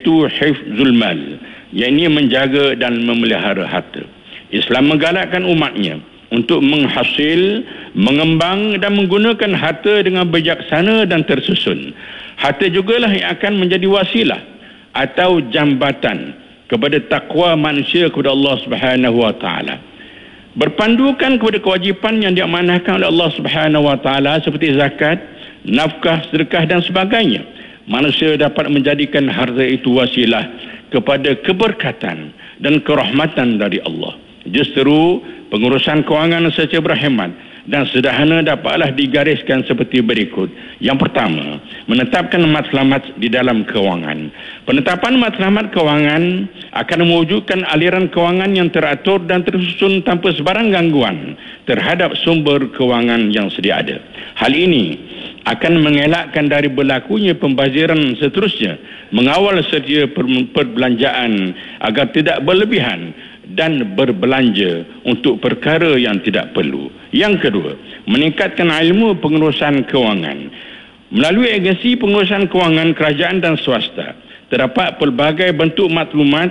iaitu hifzul mal, yakni menjaga dan memelihara harta. Islam menggalakkan umatnya untuk menghasil, mengembang dan menggunakan harta dengan bijaksana dan tersusun. Harta jugalah yang akan menjadi wasilah atau jambatan kepada takwa manusia kepada Allah Subhanahu wa taala. Berpandukan kepada kewajipan yang diamanahkan oleh Allah Subhanahu wa taala seperti zakat, nafkah, sedekah dan sebagainya. Manusia dapat menjadikan harta itu wasilah kepada keberkatan dan kerahmatan dari Allah. Justru pengurusan kewangan secara berhemat dan sederhana dapatlah digariskan seperti berikut. Yang pertama, menetapkan matlamat di dalam kewangan. Penetapan matlamat kewangan akan mewujudkan aliran kewangan yang teratur dan tersusun tanpa sebarang gangguan terhadap sumber kewangan yang sedia ada. Hal ini akan mengelakkan dari berlakunya pembaziran seterusnya, mengawal sedia perbelanjaan agar tidak berlebihan dan berbelanja untuk perkara yang tidak perlu. Yang kedua, meningkatkan ilmu pengurusan kewangan. Melalui agensi pengurusan kewangan kerajaan dan swasta, terdapat pelbagai bentuk maklumat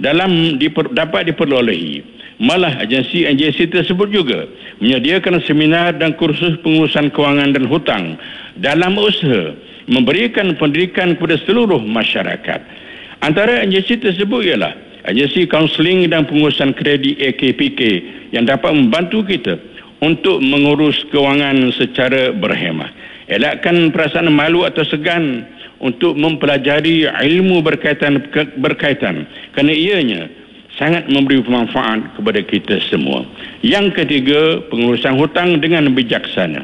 dapat diperolehi. Malah agensi-agensi tersebut juga menyediakan seminar dan kursus pengurusan kewangan dan hutang dalam usaha memberikan pendidikan kepada seluruh masyarakat. Antara agensi tersebut ialah agensi kaunseling dan pengurusan kredit AKPK yang dapat membantu kita untuk mengurus kewangan secara berhemah. Elakkan perasaan malu atau segan untuk mempelajari ilmu berkaitan kerana ianya sangat memberi manfaat kepada kita semua. Yang ketiga, pengurusan hutang dengan bijaksana.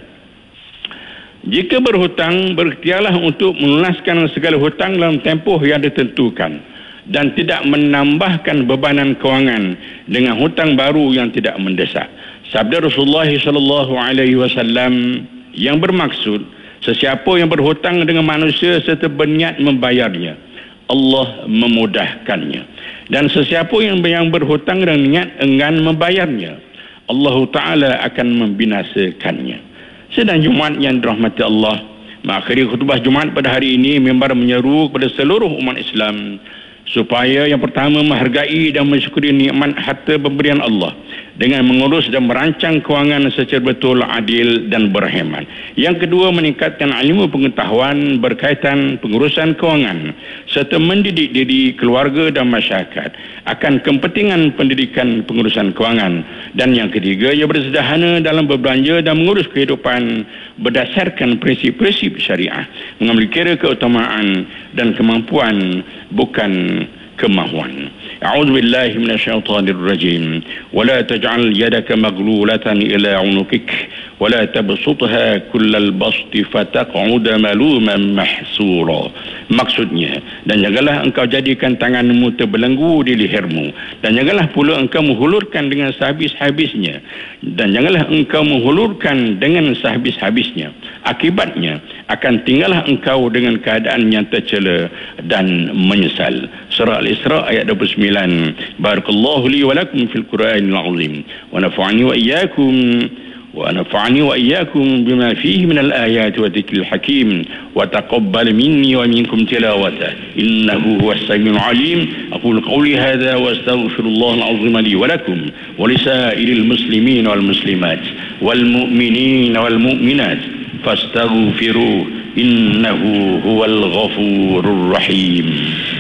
Jika berhutang, berikhtiarlah untuk melunaskan segala hutang dalam tempoh yang ditentukan dan tidak menambahkan bebanan kewangan dengan hutang baru yang tidak mendesak. Sabda Rasulullah SAW yang bermaksud, sesiapa yang berhutang dengan manusia serta berniat membayarnya, Allah memudahkannya. Dan sesiapa yang berhutang dengan niat enggan membayarnya, Allah Ta'ala akan membinasakannya. Sedang Jumaat yang dirahmati Allah, mengakhiri khutbah Jumaat pada hari ini, mimbar menyeru kepada seluruh umat Islam supaya yang pertama menghargai dan mensyukuri nikmat harta pemberian Allah dengan mengurus dan merancang kewangan secara betul, adil dan berhemat. Yang kedua, meningkatkan ilmu pengetahuan berkaitan pengurusan kewangan serta mendidik diri, keluarga dan masyarakat akan kepentingan pendidikan pengurusan kewangan. Dan yang ketiga, ia bersederhana dalam berbelanja dan mengurus kehidupan berdasarkan prinsip-prinsip syariah, mengambil kira keutamaan dan kemampuan bukan kemahuan. A'udzu billahi minasyaitonir rajim. Wala taj'al yadaka maghlulatan ila 'unukik wala tabsutha kullal basti fataq'uda maluman mahsura. Maksudnya, dan janganlah engkau jadikan tanganmu terbelenggu di lehermu, dan janganlah pula engkau menghulurkan dengan sehabis-habisnya, dan janganlah engkau menghulurkan dengan sehabis-habisnya. Akibatnya akan tinggallah engkau dengan keadaan yang tercela dan menyesal. Surah Al-Isra ayat 29. Barakallahu li wa lakum fil Qur'anil azim wa nafa'ani wa iyyakum bima fihi min al-ayati wa dhikril hakim wa taqabbal minni wa minkum tilawata innahu huwas samiul alim. Aqulu qawli hadha wa astaghfirullah al-azim li wa lakum wa lisa'iril muslimin wal muslimat wal mu'minin wal mu'minat fastaghfiruhu innahu huwal ghafurur rahim.